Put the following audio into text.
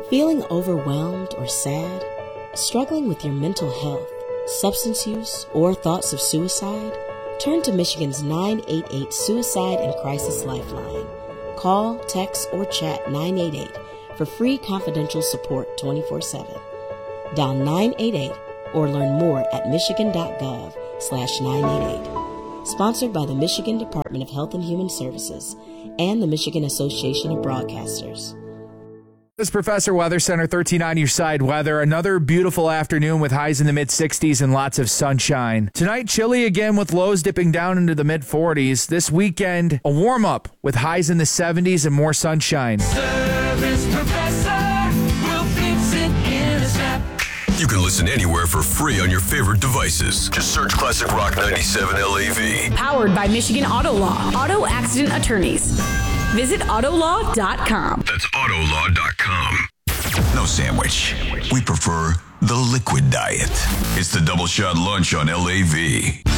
Feeling overwhelmed or sad? Struggling with your mental health, substance use, or thoughts of suicide? Turn to Michigan's 988 Suicide and Crisis Lifeline. Call, text, or chat 988 for free confidential support 24/7. Dial 988 or learn more at michigan.gov/988. Sponsored by the Michigan Department of Health and Human Services and the Michigan Association of Broadcasters. This is Professor Weather Center, 13 on your side weather. Another beautiful afternoon with highs in the mid-60s and lots of sunshine. Tonight, chilly again with lows dipping down into the mid-40s. This weekend, a warm-up with highs in the 70s and more sunshine. Service Professor will fix it in a snap. You can listen anywhere for free on your favorite devices. Just search Classic Rock 97 LAV. Powered by Michigan Auto Law. Auto accident attorneys. Visit autolaw.com. That's autolaw.com. No sandwich. We prefer the liquid diet. It's the Double Shot Lunch on LAV.